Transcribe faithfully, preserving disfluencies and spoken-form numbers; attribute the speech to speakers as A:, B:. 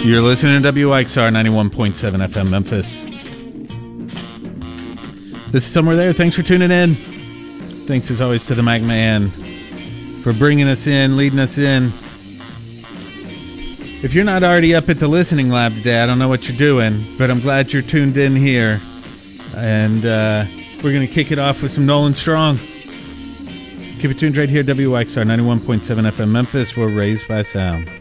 A: You're listening to W X R ninety-one point seven F M Memphis. This is Somewhere There. Thanks for tuning in. Thanks as always to the Mac Man for bringing us in, leading us in. If you're not already up at the listening lab today, I don't know what you're doing, but I'm glad you're tuned in here. And uh, we're going to kick it off with some Nolan Strong. Keep it tuned right here, W X R ninety-one point seven F M Memphis. We're raised by sound.